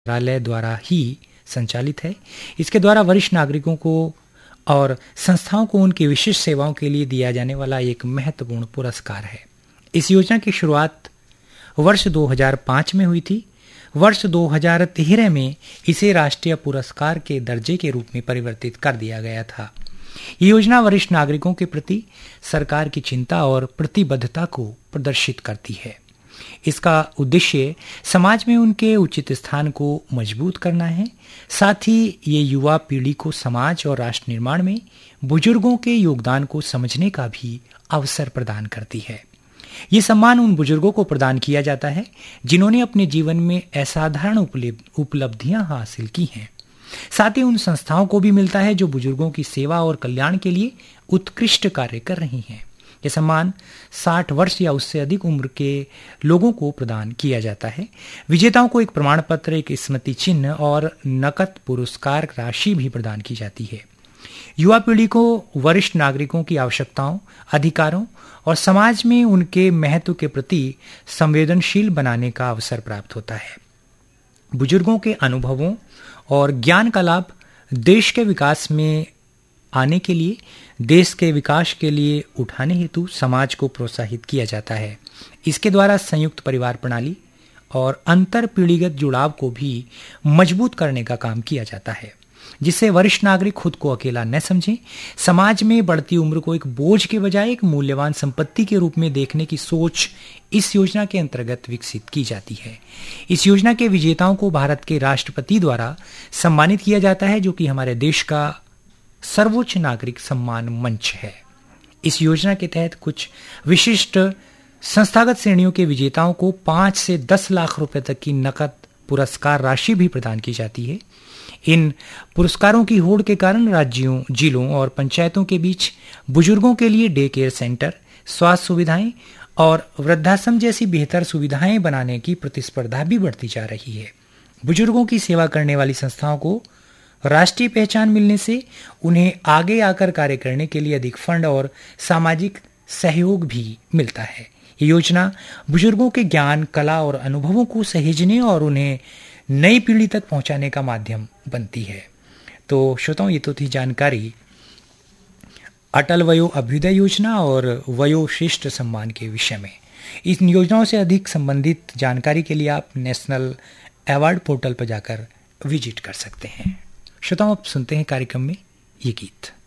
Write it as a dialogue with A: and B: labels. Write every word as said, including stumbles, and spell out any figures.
A: मंत्रालय द्वारा ही संचालित है। इसके द्वारा वरिष्ठ नागरिकों को और संस्थाओं को उनकी विशिष्ट सेवाओं के लिए दिया जाने वाला एक महत्वपूर्ण पुरस्कार है। इस योजना की शुरुआत वर्ष दो हज़ार पाँच में हुई थी। वर्ष दो हज़ार तेरह में इसे राष्ट्रीय पुरस्कार के दर्जे के रूप में परिवर्तित कर दिया गया था। ये योजना वरिष्ठ नागरिकों के प्रति सरकार की चिंता और प्रतिबद्धता को प्रदर्शित करती है। इसका उद्देश्य समाज में उनके उचित स्थान को मजबूत करना है। साथ ही ये युवा पीढ़ी को समाज और राष्ट्र निर्माण में बुजुर्गों के योगदान को समझने का भी अवसर प्रदान करती है। ये सम्मान उन बुजुर्गों को प्रदान किया जाता है जिन्होंने अपने जीवन में असाधारण उपलब्धियां हासिल की हैं। साथ ही उन संस्थाओं को भी मिलता है जो बुजुर्गों की सेवा और कल्याण के लिए उत्कृष्ट कार्य कर रही हैं। यह सम्मान साठ वर्ष या उससे अधिक उम्र के लोगों को प्रदान किया जाता है। विजेताओं को एक प्रमाण पत्र, एक स्मृति चिन्ह और नकद पुरस्कार राशि भी प्रदान की जाती है। युवा पीढ़ी को वरिष्ठ नागरिकों की आवश्यकताओं, अधिकारों और समाज में उनके महत्व के प्रति संवेदनशील बनाने का अवसर प्राप्त होता है। बुजुर्गों के अनुभवों और ज्ञान का लाभ देश के विकास में आने के लिए, देश के विकास के लिए उठाने हेतु समाज को प्रोत्साहित किया जाता है। इसके द्वारा संयुक्त परिवार प्रणाली और अंतर पीढ़ीगत जुड़ाव को भी मजबूत करने का काम किया जाता है, जिससे वरिष्ठ नागरिक खुद को अकेला न समझें। समाज में बढ़ती उम्र को एक बोझ के बजाय एक मूल्यवान संपत्ति के रूप में देखने की सोच इस योजना के अंतर्गत विकसित की जाती है। इस योजना के विजेताओं को भारत के राष्ट्रपति द्वारा सम्मानित किया जाता है, जो कि हमारे देश का सर्वोच्च नागरिक सम्मान मंच है। इस योजना के तहत कुछ विशिष्ट संस्थागत श्रेणियों के विजेताओं को पांच से दस लाख रुपए तक की नकद पुरस्कार राशि भी प्रदान की जाती है। इन पुरस्कारों की होड़ के कारण राज्यों, जिलों और पंचायतों के बीच बुजुर्गों के लिए डे केयर सेंटर, स्वास्थ्य सुविधाएं और वृद्धाश्रम जैसी बेहतर सुविधाएं बनाने की प्रतिस्पर्धा भी बढ़ती जा रही है। बुजुर्गों की सेवा करने वाली संस्थाओं को राष्ट्रीय पहचान मिलने से उन्हें आगे आकर कार्य करने के लिए अधिक फंड और सामाजिक सहयोग भी मिलता है। ये योजना बुजुर्गों के ज्ञान, कला और अनुभवों को सहेजने और उन्हें नई पीढ़ी तक पहुंचाने का माध्यम बनती है। तो श्रोताओं, ये तो थी जानकारी अटल वयो अभ्युदय योजना और वयो श्रेष्ठ सम्मान के विषय में। इन योजनाओं से अधिक संबंधित जानकारी के लिए आप नेशनल अवार्ड पोर्टल पर जाकर विजिट कर सकते हैं। श्रोताओं, आप सुनते हैं कार्यक्रम में ये गीत।